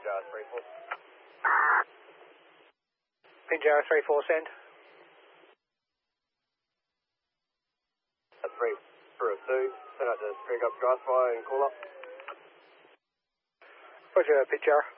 Jar 34. Pinjar 34, send. 3 through 2. Send out the string up dry fire and call up. Roger, Pinjar.